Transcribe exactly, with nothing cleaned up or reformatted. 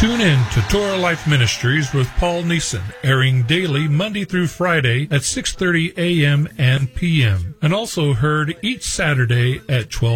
Tune in to Torah Life Ministries with Paul Neeson, airing daily Monday through Friday at six thirty a.m. and p m, and also heard each Saturday at twelve.